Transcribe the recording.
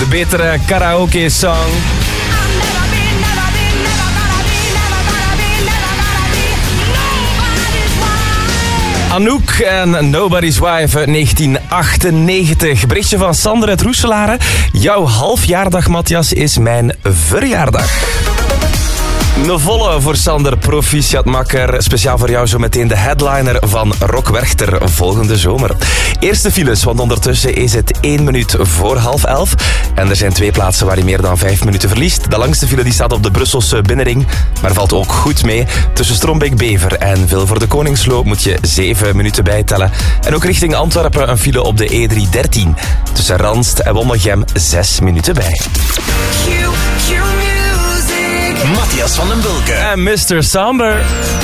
De betere karaoke-song. Anouk en Nobody's Wife uit 1998. Berichtje van Sander uit Roeselare. Jouw halfjaardag, Matthias, is mijn verjaardag. Een volle voor Sander, proficiat makker. Speciaal voor jou zometeen de headliner van Rock Werchter volgende zomer. Eerste files, want ondertussen is het 1 minuut voor 10:30. En er zijn 2 plaatsen waar je meer dan 5 minuten verliest. De langste file die staat op de Brusselse binnenring, maar valt ook goed mee. Tussen Strombeek-Bever en Vilvoorde de Koningsloop moet je 7 minuten bijtellen. En ook richting Antwerpen een file op de E313. Tussen Randst en Wommelgem 6 minuten bij. Matthias van den Bulke En Mr. Samber.